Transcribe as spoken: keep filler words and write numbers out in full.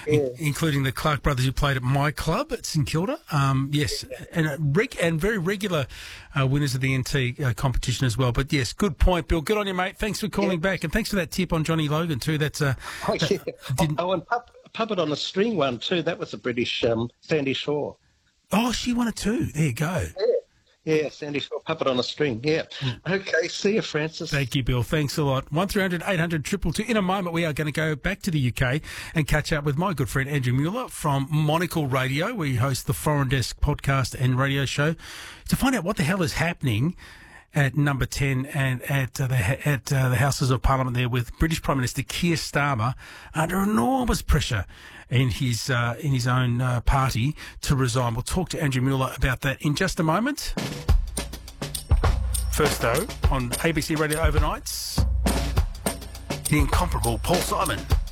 yeah. in, including the Clark brothers who played at my club at St Kilda. Um, yes, and uh, reg- and very regular uh, winners of the N T uh, competition as well. But yes, good point, Bill. Good on you, mate. Thanks for calling Yeah. back, and thanks for that tip on Johnny Logan too. That's uh, Oh, that yeah. didn't- oh and pup- Puppet on a String one too. That was a British um, Sandy Shaw. oh, she won it too. There you go. Yeah. Yeah, Sandy Shaw, Puppet on a String, yeah. Okay, see you, Francis. Thank you, Bill. Thanks a lot. one three hundred eight hundred two two two. In a moment, we are going to go back to the U K and catch up with my good friend Andrew Mueller from Monocle Radio. We host the Foreign Desk podcast and radio show to find out what the hell is happening at number ten and at uh, the at uh, the Houses of Parliament there with British Prime Minister Keir Starmer under enormous pressure in his uh, in his own uh, party to resign. We'll talk to Andrew Mueller about that in just a moment. First, though, on A B C Radio Overnights, the incomparable Paul Simon.